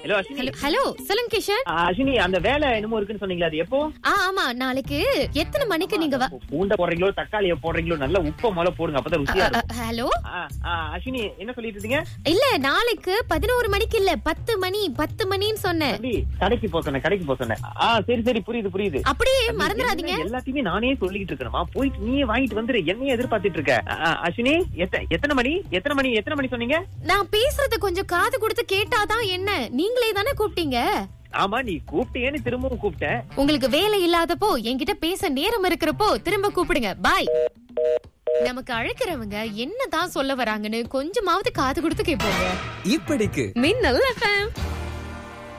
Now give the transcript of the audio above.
Hello Ashwini. Hello சொல்லுங்க கிஷன். அஸ்வினி, அந்த வேலை என்னமோ இருக்குன்னு சொன்னீங்களா, அது எப்போ? ஆமா, நாளைக்கு எத்தனை மணிக்கு நீங்க பூண்டை போடுறீங்களோ தக்காளியை போடுறீங்களோ நல்ல உப்பை முதல்ல போடுங்க, அப்பதான் ருசியா இருக்கும். ஹலோ அஸ்வினி, என்ன சொல்லிட்டு இருந்தீங்க? இல்ல, நாளைக்கு 11 மணிக்கு இல்ல, 10 மணின்னு சொன்னேன். கடைக்கு போக சொன்னேன். சரி சரி, புரியுது. அப்படியே மறந்துடாதீங்க. எல்லாத்தையுமே நானே சொல்லிட்டு இருக்கணுமா? போயிட்டு நீயே வாங்கிட்டு வந்துரு, என்னையே எதிர்பார்த்துட்டு இருக்க. அஸ்வினி, எத்தனை மணி சொன்னீங்க? நான் பேசுறத கொஞ்சம் காது கொடுத்து கேட்டாதான் என்ன. நீங்களே தானே கூப்பிட்டீங்க. ஆமா, நீ கூப்பிட்டேன்னு திரும்பவும் கூப்பிட்டேன். உங்களுக்கு வேலை இல்லாதப்போ என்கிட்ட பேச நேரம் இருக்கிறப்போ திரும்ப கூப்பிடுங்க. பாய். நமக்கு அழைக்கிறவங்க என்னதான் சொல்ல வராங்கன்னு கொஞ்சமாவது காது கொடுத்து கேட்போங்க. இப்படிக்கு மின்னல் FM.